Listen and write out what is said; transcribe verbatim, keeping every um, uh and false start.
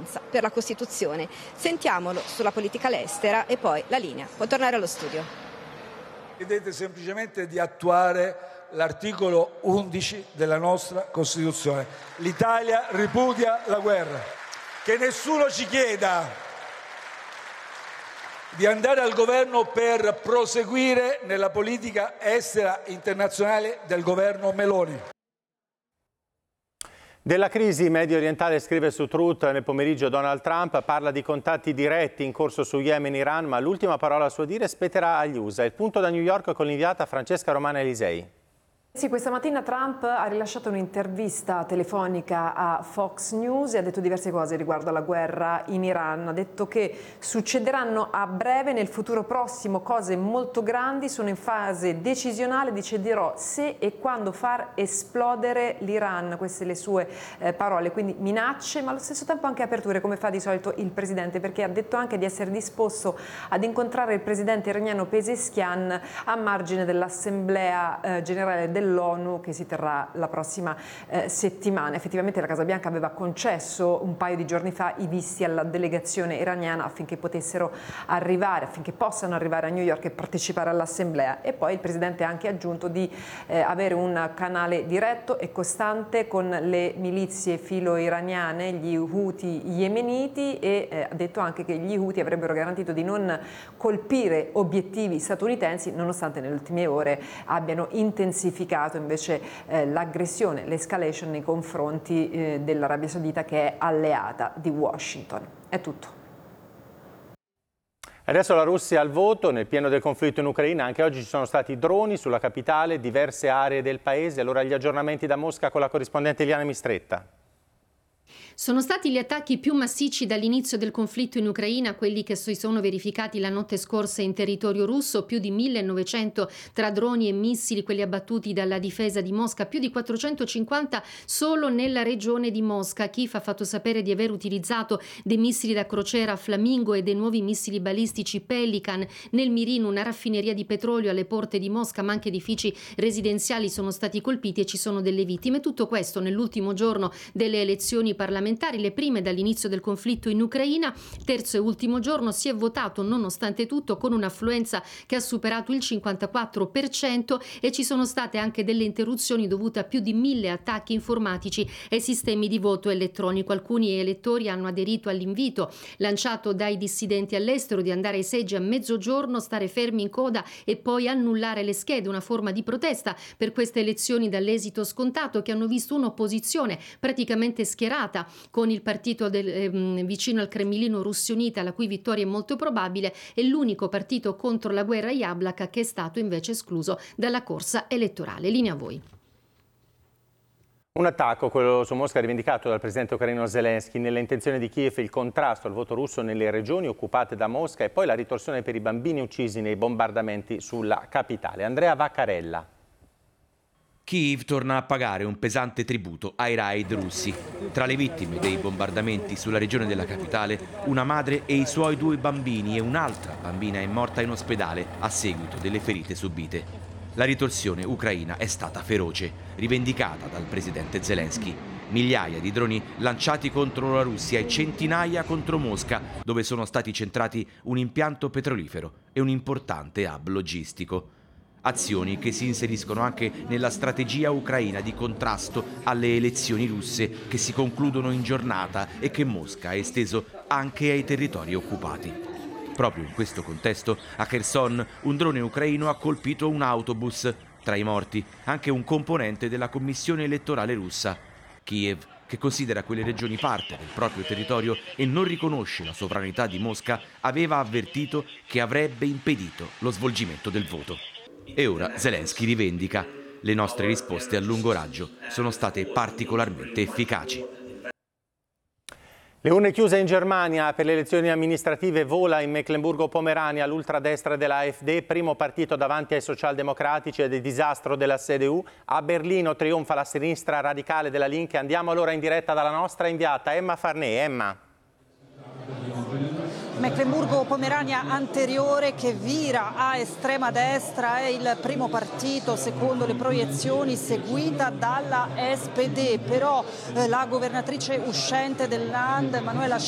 Alleanza per la Costituzione. Sentiamolo sulla politica estera e poi la linea può tornare allo studio. Chiedete semplicemente di attuare l'articolo undici della nostra Costituzione. L'Italia ripudia la guerra. Che nessuno ci chieda di andare al governo per proseguire nella politica estera internazionale del governo Meloni. Della crisi medio orientale scrive su Truth nel pomeriggio Donald Trump, parla di contatti diretti in corso su Yemen e Iran, ma l'ultima parola a suo dire spetterà agli U S A. Il punto da New York con l'inviata Francesca Romana Elisei. Sì, questa mattina Trump ha rilasciato un'intervista telefonica a Fox News e ha detto diverse cose riguardo alla guerra in Iran. Ha detto che succederanno a breve, nel futuro prossimo, cose molto grandi, sono in fase decisionale, deciderò se e quando far esplodere l'Iran. Queste le sue eh, parole, quindi minacce, ma allo stesso tempo anche aperture, come fa di solito il Presidente, perché ha detto anche di essere disposto ad incontrare il Presidente iraniano Pezeshkian a margine dell'Assemblea eh, Generale dell'ONU che si terrà la prossima eh, settimana. Effettivamente la Casa Bianca aveva concesso un paio di giorni fa i visti alla delegazione iraniana affinché potessero arrivare, affinché possano arrivare a New York e partecipare all'Assemblea. E poi il Presidente ha anche aggiunto di eh, avere un canale diretto e costante con le milizie filo-iraniane, gli Houthi yemeniti, e eh, ha detto anche che gli Houthi avrebbero garantito di non colpire obiettivi statunitensi, nonostante nelle ultime ore abbiano intensificato invece eh, l'aggressione, l'escalation nei confronti eh, dell'Arabia Saudita, che è alleata di Washington. È tutto. Adesso la Russia al voto, nel pieno del conflitto in Ucraina. Anche oggi ci sono stati droni sulla capitale, diverse aree del paese. Allora gli aggiornamenti da Mosca con la corrispondente Eliana Mistretta. Sono stati gli attacchi più massicci dall'inizio del conflitto in Ucraina, quelli che si sono verificati la notte scorsa in territorio russo, più di millenovecento tra droni e missili, quelli abbattuti dalla difesa di Mosca, più di quattrocentocinquanta solo nella regione di Mosca. Kiev ha fatto sapere di aver utilizzato dei missili da crociera Flamingo e dei nuovi missili balistici Pelican. Nel mirino una raffineria di petrolio alle porte di Mosca, ma anche edifici residenziali sono stati colpiti e ci sono delle vittime. Tutto questo nell'ultimo giorno delle elezioni parlamentari, le prime dall'inizio del conflitto in Ucraina. Terzo e ultimo giorno si è votato nonostante tutto con un'affluenza che ha superato il cinquantaquattro per cento e ci sono state anche delle interruzioni dovute a più di mille attacchi informatici e sistemi di voto elettronico. Alcuni elettori hanno aderito all'invito lanciato dai dissidenti all'estero di andare ai seggi a mezzogiorno, stare fermi in coda e poi annullare le schede, una forma di protesta per queste elezioni dall'esito scontato che hanno visto un'opposizione praticamente schierata con il partito del, eh, vicino al Cremlino Russia Unita, la cui vittoria è molto probabile, e l'unico partito contro la guerra Yablaka che è stato invece escluso dalla corsa elettorale. Linea a voi. Un attacco, quello su Mosca, rivendicato dal presidente ucraino Zelensky, nelle intenzioni di Kiev il contrasto al voto russo nelle regioni occupate da Mosca e poi la ritorsione per i bambini uccisi nei bombardamenti sulla capitale. Andrea Vaccarella. Kiev torna a pagare un pesante tributo ai raid russi. Tra le vittime dei bombardamenti sulla regione della capitale, una madre e i suoi due bambini e un'altra bambina è morta in ospedale a seguito delle ferite subite. La ritorsione ucraina è stata feroce, rivendicata dal presidente Zelensky. Migliaia di droni lanciati contro la Russia e centinaia contro Mosca, dove sono stati centrati un impianto petrolifero e un importante hub logistico. Azioni che si inseriscono anche nella strategia ucraina di contrasto alle elezioni russe che si concludono in giornata e che Mosca ha esteso anche ai territori occupati. Proprio in questo contesto, a Kherson, un drone ucraino ha colpito un autobus. Tra i morti, anche un componente della commissione elettorale russa. Kiev, che considera quelle regioni parte del proprio territorio e non riconosce la sovranità di Mosca, aveva avvertito che avrebbe impedito lo svolgimento del voto. E ora Zelensky rivendica: le nostre risposte a lungo raggio sono state particolarmente efficaci. Le urne chiuse in Germania per le elezioni amministrative, vola in Mecklenburgo-Pomerania l'ultradestra della AfD, primo partito davanti ai socialdemocratici e del disastro della C D U. A Berlino trionfa la sinistra radicale della Linke. Andiamo allora in diretta dalla nostra inviata Emma Farnè. Emma. Mecklenburgo-Pomerania anteriore che vira a estrema destra, è il primo partito secondo le proiezioni seguita dalla S P D, però eh, la governatrice uscente del Land, Manuela